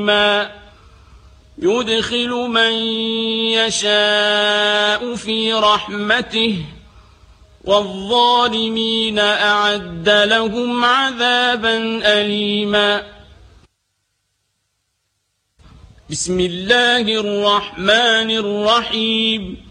أليما يدخل من يشاء في رحمته والظالمين أعد لهم عذابا أليما. بسم الله الرحمن الرحيم